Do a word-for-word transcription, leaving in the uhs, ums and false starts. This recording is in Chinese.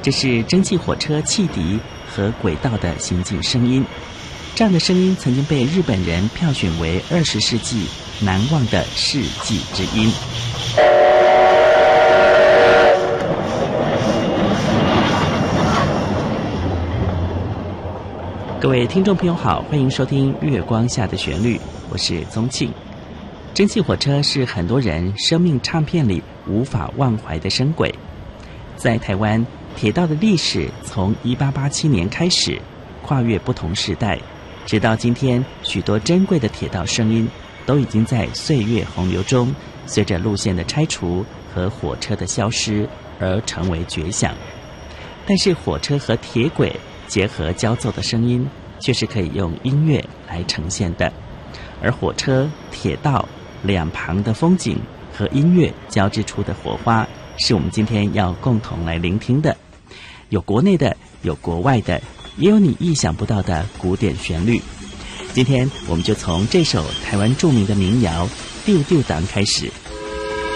这是蒸汽火车汽笛和轨道的行进声音。这样的声音曾经被日本人票选为二十世纪难忘的世纪之音。各位听众朋友好，欢迎收听月光下的旋律，我是宗庆。蒸汽火车是很多人生命唱片里无法忘怀的声轨。在台湾，铁道的历史从一八八七年开始，跨越不同时代，直到今天，许多珍贵的铁道声音都已经在岁月洪流中，随着路线的拆除和火车的消失而成为绝响。但是火车和铁轨结合交奏的声音，却是可以用音乐来呈现的。而火车、铁道两旁的风景和音乐交织出的火花，是我们今天要共同来聆听的。有国内的，有国外的，也有你意想不到的古典旋律。今天我们就从这首台湾著名的民谣《丢丢党》开始。